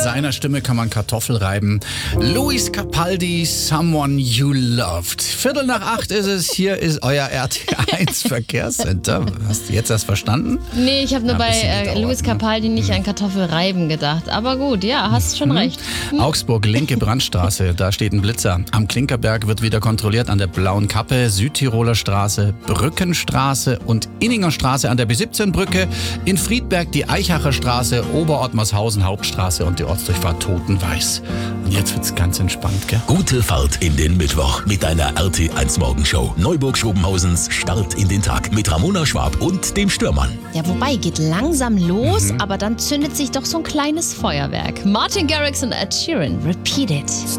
seiner Stimme kann man Kartoffel reiben. Luis Capaldi, Someone You Loved. 7:45 ist es. Hier ist euer RT1 Verkehrscenter. Hast du jetzt das verstanden? Nee, ich habe nur Ein bisschen bei gedauert, Luis Capaldi nicht an Kartoffelreiben gedacht. Aber gut, ja, hast schon recht. Augsburg, linke Brandstraße, da steht ein Blitzer. Am Klinkerberg wird wieder kontrolliert an der Blauen Kappe, Südtiroler Straße, Brückenstraße und Inninger Straße an der B17-Brücke. In Friedberg die Eichacher Straße, Oberottmarshausen Hauptstraße und die Ortsdurchfahrt Totenweiß. Und jetzt wird's ganz entspannt, gell? Gute Fahrt in den Mittwoch mit deiner RT1 Morgenshow. Neuburg-Schobenhausens Start in den Tag mit Ramona Schwab und dem Stürmann. Ja, wobei, geht langsam los, aber dann zündet sich doch so ein kleines Feuerwerk. Martin Garrix und Ed Sheeran, Repeat It.